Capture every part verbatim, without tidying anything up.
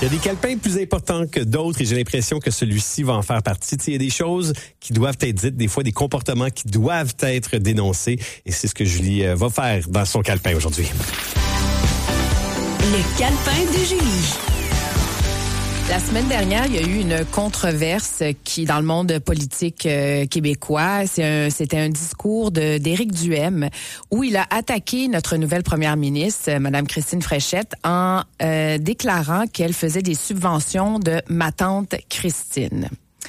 Il y a des calepins plus importants que d'autres et j'ai l'impression que celui-ci va en faire partie. Tu sais, il y a des choses qui doivent être dites, des fois des comportements qui doivent être dénoncés et c'est ce que Julie va faire dans son calepin aujourd'hui. Le calepin de Julie. La semaine dernière, il y a eu une controverse qui, dans le monde politique euh, québécois, c'est un, c'était un discours de, d'Éric Duhem où il a attaqué notre nouvelle première ministre, Mme Christine Fréchette, en euh, déclarant qu'elle faisait des subventions de ma tante Christine.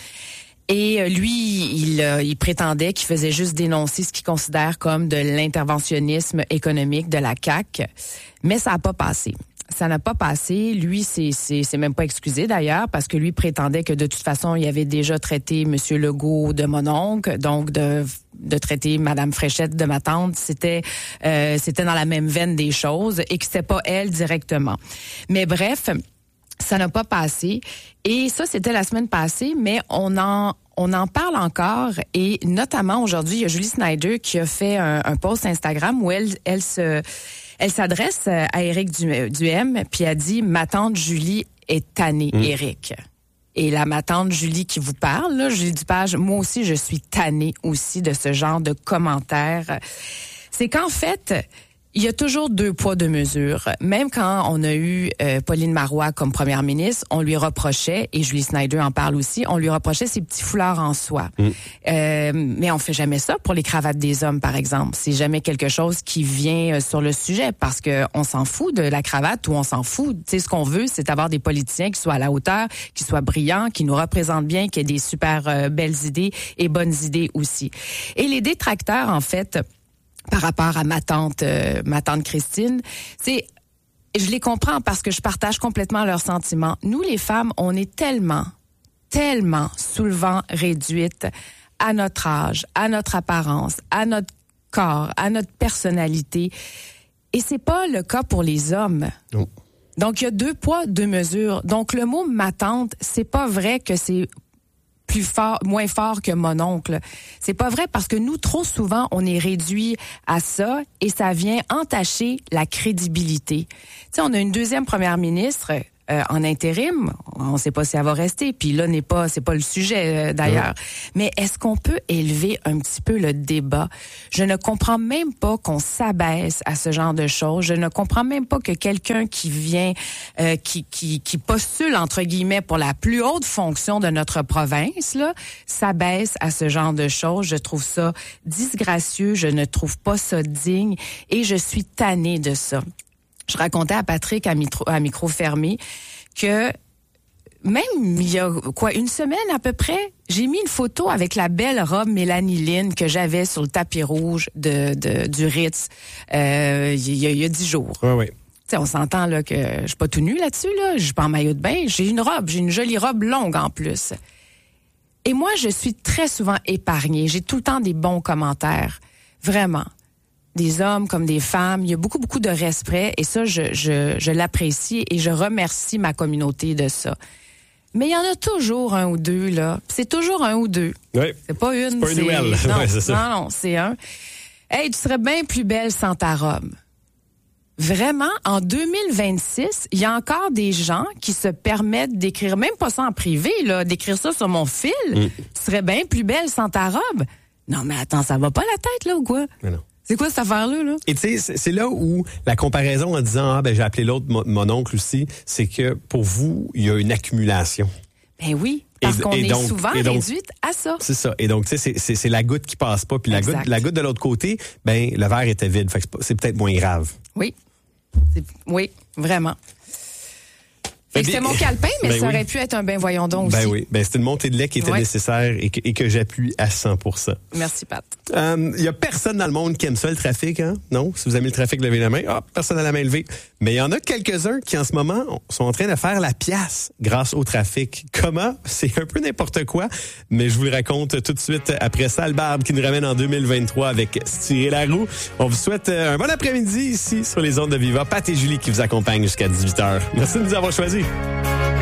Et lui, il, il prétendait qu'il faisait juste dénoncer ce qu'il considère comme de l'interventionnisme économique de la C A Q, mais ça n'a pas passé. Ça n'a pas passé. Lui, c'est, c'est, c'est même pas excusé d'ailleurs, parce que lui prétendait que de toute façon, il avait déjà traité M. Legault de mon oncle, donc de, de traiter Mme Fréchette de ma tante, c'était, euh, c'était dans la même veine des choses et que c'était pas elle directement. Mais bref, ça n'a pas passé. Et ça, c'était la semaine passée, mais on en, on en parle encore. Et notamment aujourd'hui, il y a Julie Snyder qui a fait un, un post Instagram où elle, elle se, elle s'adresse à Éric Duhem, puis elle dit « Ma tante Julie est tannée, mmh. Éric. » Et la ma tante Julie qui vous parle, là, Julie Dupage, moi aussi, je suis tannée aussi de ce genre de commentaires. C'est qu'en fait, il y a toujours deux poids, deux mesures. Même quand on a eu euh, Pauline Marois comme première ministre, on lui reprochait, et Julie Snyder en parle aussi, on lui reprochait ses petits foulards en soie. Mm. Euh, mais on fait jamais ça pour les cravates des hommes, par exemple. C'est jamais quelque chose qui vient sur le sujet parce que on s'en fout de la cravate ou on s'en fout. Tu sais, ce qu'on veut, c'est avoir des politiciens qui soient à la hauteur, qui soient brillants, qui nous représentent bien, qui aient des super euh, belles idées et bonnes idées aussi. Et les détracteurs, en fait, par rapport à ma tante, euh, ma tante Christine, c'est, je les comprends parce que je partage complètement leurs sentiments. Nous, les femmes, on est tellement, tellement souvent réduites à notre âge, à notre apparence, à notre corps, à notre personnalité. Et c'est pas le cas pour les hommes. Non. Donc, il y a deux poids, deux mesures. Donc, le mot ma tante, c'est pas vrai que c'est plus fort, moins fort que mon oncle. C'est pas vrai parce que nous, trop souvent, on est réduit à ça et ça vient entacher la crédibilité. Tu sais, on a une deuxième première ministre euh, en intérim. On sait pas si elle va rester. Puis là, n'est pas, c'est pas le sujet euh, d'ailleurs. Ouais. Mais est-ce qu'on peut élever un petit peu le débat? Je ne comprends même pas qu'on s'abaisse à ce genre de choses. Je ne comprends même pas que quelqu'un qui vient, euh, qui, qui, qui postule entre guillemets pour la plus haute fonction de notre province, là, s'abaisse à ce genre de choses. Je trouve ça disgracieux. Je ne trouve pas ça digne et je suis tannée de ça. Je racontais à Patrick à micro, à micro fermé que même il y a quoi une semaine à peu près, j'ai mis une photo avec la belle robe Mélanie Lynn que j'avais sur le tapis rouge de, de du Ritz euh, il y a il y a dix jours. Oui, oui. T'sais, on s'entend là que je suis pas tout nue là-dessus là, je suis pas en maillot de bain, j'ai une robe, j'ai une jolie robe longue en plus. Et moi je suis très souvent épargnée, j'ai tout le temps des bons commentaires, vraiment. Des hommes comme des femmes, il y a beaucoup, beaucoup de respect et ça, je, je, je l'apprécie et je remercie ma communauté de ça. Mais il y en a toujours un ou deux, là. C'est toujours un ou deux. Oui. C'est pas une, c'est... pas une c'est... nouvelle. Non, ouais, c'est ça. non, non, c'est un. Hey, tu serais bien plus belle sans ta robe. Vraiment, en deux mille vingt-six, il y a encore des gens qui se permettent d'écrire, même pas ça en privé, là, d'écrire ça sur mon fil. Mm. Tu serais bien plus belle sans ta robe. Non, mais attends, ça va pas la tête, là, ou quoi? Mais non. C'est quoi cette affaire-là, là? Et tu sais, c'est là où la comparaison en disant « Ah, ben j'ai appelé l'autre mon, mon oncle aussi », c'est que pour vous, il y a une accumulation. Ben oui, parce et, qu'on et est donc, souvent donc, réduite à ça. C'est ça. Et donc, tu sais, c'est, c'est, c'est la goutte qui passe pas. Puis la goutte, la goutte de l'autre côté, ben le verre était vide. Fait que c'est, c'est peut-être moins grave. Oui. C'est, oui, vraiment. Fait que c'était mon calepin, mais ben ça oui. aurait pu être un ben voyons donc aussi. Ben oui, ben c'était une montée de lait qui était ouais. nécessaire et que, et que j'appuie à cent pour cent. Merci, Pat. Il euh, y a personne dans le monde qui aime ça, le trafic, hein? Non? Si vous aimez le trafic, levez la main. Ah, oh, personne à la main levée. Mais il y en a quelques-uns qui, en ce moment, sont en train de faire la pièce grâce au trafic. Comment? C'est un peu n'importe quoi, mais je vous le raconte tout de suite après ça. Le Barbe qui nous ramène en deux mille vingt-trois avec Stirer la roue. On vous souhaite un bon après-midi ici sur les ondes de Viva. Pat et Julie qui vous accompagnent jusqu'à dix-huit heures. Merci de nous avoir choisis.